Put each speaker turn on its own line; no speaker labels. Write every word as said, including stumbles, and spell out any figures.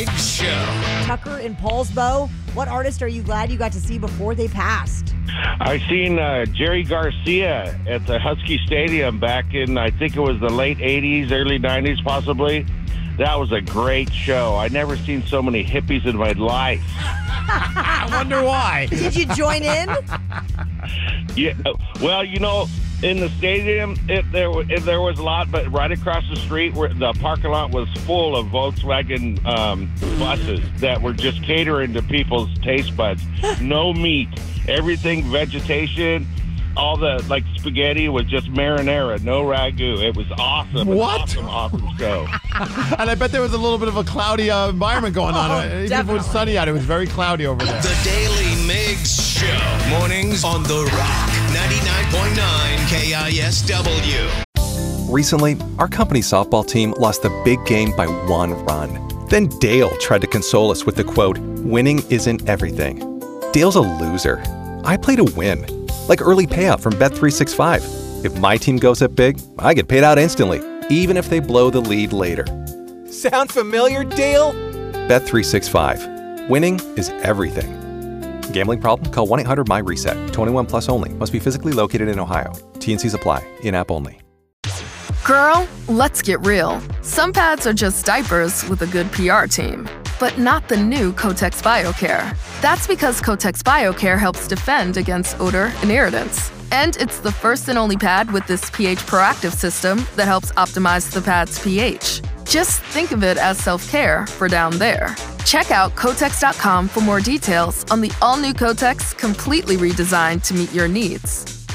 Show.
Tucker and Paulsbo, what artist are you glad you got to see before they passed?
I seen uh, Jerry Garcia at the Husky Stadium back in, I think it was the late eighties, early nineties possibly. That was a great show. I never seen so many hippies in my life.
I wonder why.
Did you join in?
Yeah. Well, you know, in the stadium, it, there it, there was a lot, but right across the street, where the parking lot was full of Volkswagen um, buses that were just catering to people's taste buds. No meat, everything vegetation. All the, like, spaghetti was just marinara, no ragu. It was awesome.
What?
Awesome, awesome show.
And I bet there was a little bit of a cloudy uh, environment going on.
Oh,
Even if it
definitely.
was sunny out, it was very cloudy over there.
The Daily Migs Show. Mornings on The Rock. ninety-nine point nine K I S W.
Recently, our company softball team lost the big game by one run. Then Dale tried to console us with the quote, "Winning isn't everything." Dale's a loser. I play to win. Like early payout from Bet three sixty-five. If my team goes up big, I get paid out instantly, even if they blow the lead later. Sound familiar, Dale? Bet three sixty-five. Winning is everything. Gambling problem? Call one eight hundred M Y reset. twenty-one plus only. Must be physically located in Ohio. T and Cs apply. In-app only.
Girl, let's get real. Some pads are just diapers with a good P R team, but not the new Kotex BioCare. That's because Kotex BioCare helps defend against odor and irritants. And it's the first and only pad with this pH proactive system that helps optimize the pad's pH. Just think of it as self-care for down there. Check out Kotex dot com for more details on the all-new Kotex, completely redesigned to meet your needs.